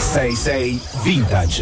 66 Vintage.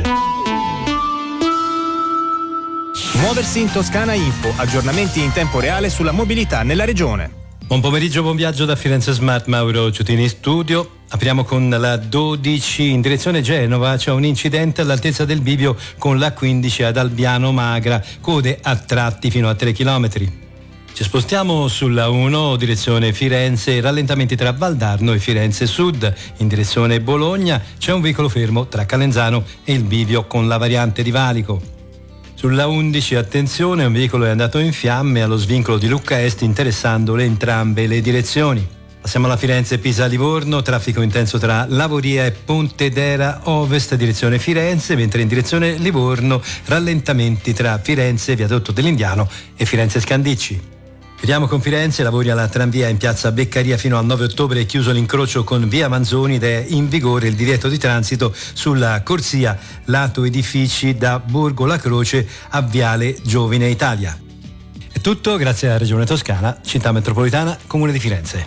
Muoversi in Toscana Info, aggiornamenti in tempo reale sulla mobilità nella regione. Buon pomeriggio, buon viaggio da Firenze Smart, Mauro Ciutini studio. Apriamo con la 12 in direzione Genova, c'è un incidente all'altezza del bivio con la 15 ad Albiano Magra, code a tratti fino a 3 km. Ci spostiamo sulla 1 direzione Firenze, rallentamenti tra Valdarno e Firenze Sud. In direzione Bologna c'è un veicolo fermo tra Calenzano e il bivio con la variante di Valico. Sulla 11 attenzione, un veicolo è andato in fiamme allo svincolo di Lucca Est interessando entrambe le direzioni. Passiamo alla Firenze-Pisa-Livorno, traffico intenso tra Lavoria e Pontedera Ovest direzione Firenze, mentre in direzione Livorno rallentamenti tra Firenze, Viadotto dell'Indiano e Firenze Scandicci. Chiudiamo con Firenze, lavori alla tranvia in piazza Beccaria fino al 9 ottobre, è chiuso l'incrocio con via Manzoni ed è in vigore il divieto di transito sulla corsia lato edifici da Borgo La Croce a Viale Giovine Italia. È tutto, grazie alla Regione Toscana, Città Metropolitana, Comune di Firenze.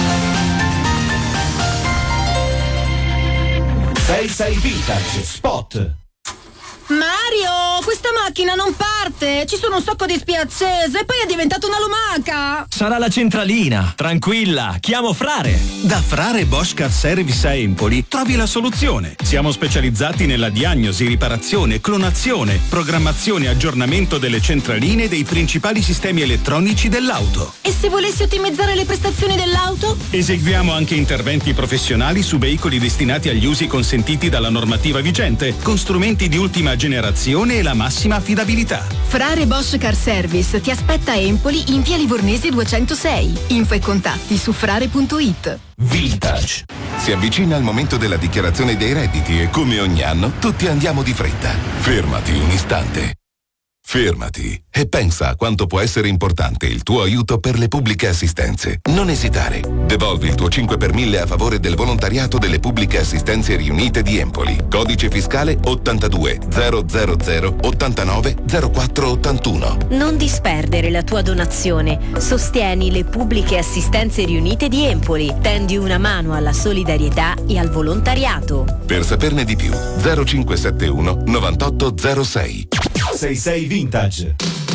66 Vintage Spot. Mario, questa macchina non parte, ci sono un sacco di spie accese e poi è diventata una lumaca. Sarà la centralina, tranquilla, chiamo Frare. Da Frare Bosch Car Service a Empoli trovi la soluzione. Siamo specializzati nella diagnosi, riparazione, clonazione, programmazione e aggiornamento delle centraline e dei principali sistemi elettronici dell'auto. E se volessi ottimizzare le prestazioni dell'auto? Eseguiamo anche interventi professionali su veicoli destinati agli usi consentiti dalla normativa vigente, con strumenti di ultima generazione e la massima affidabilità. Frare Bosch Car Service ti aspetta a Empoli in via Livornese 206. Info e contatti su frare.it. Vintage. Si avvicina il momento della dichiarazione dei redditi e come ogni anno tutti andiamo di fretta. Fermati un istante. Fermati e pensa a quanto può essere importante il tuo aiuto per le pubbliche assistenze. Non esitare. Devolvi il tuo 5 per 1000 a favore del volontariato delle pubbliche assistenze riunite di Empoli. Codice fiscale 82 000 89 04 81. Non disperdere la tua donazione. Sostieni le pubbliche assistenze riunite di Empoli. Tendi una mano alla solidarietà e al volontariato. Per saperne di più 0571 9806. 66 Vintage.